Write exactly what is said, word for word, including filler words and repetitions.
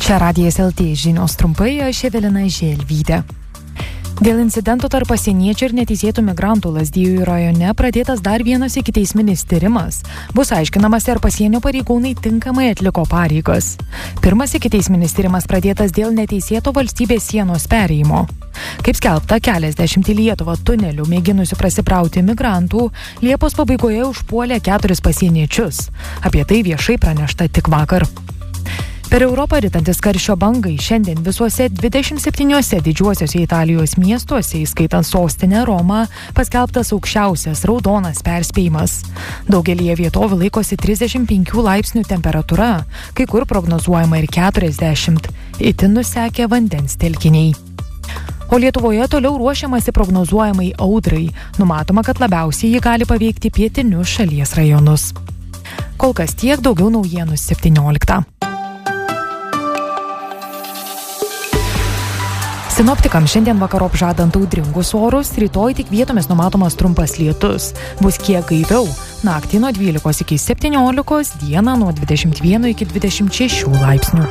Čia Radijas L T žinios trumpai, aš Evelina Želvytė. Dėl incidento tarp pasieniečių ir neteisėtų migrantų Lazdijų rajone pradėtas dar vienas ikiteisminis tyrimas. Bus aiškinamas, ar pasienio pareigūnai tinkamai atliko pareigas. Pirmas ikiteisminis tyrimas pradėtas dėl neteisėto valstybės sienos perėjimo. Kaip skelbta, keliasdešimt į Lietuvą tunelių mėginusių prasibrauti migrantų Liepos pabaigoje užpuolė keturis pasieniečius. Apie tai viešai pranešta tik vakar. Per Europą ritantis karščio bangai šiandien visuose dvidešimt septyniuose didžiuosiuose Italijos miestuose, įskaitant sostinę Romą, paskelbtas aukščiausias raudonas perspėjimas. Daugelyje vietovių laikosi trisdešimt penkių laipsnių temperatūra, kai kur prognozuojama ir keturiasdešimt. Itin nusekę vandens telkiniai. O Lietuvoje toliau ruošiamasi prognozuojamai audrai. Numatoma, kad labiausiai ji gali paveikti pietinius šalies rajonus. Kol kas tiek, daugiau naujienų septynioliktą. Sinoptikams šiandien vakarop žadant audringus orus, rytoj tik vietomis numatomas trumpas lietus. Bus kiek gaiviau. Naktį nuo dvylikos iki septyniolikos, dieną nuo dvidešimt vieno iki dvidešimt šešių laipsnių.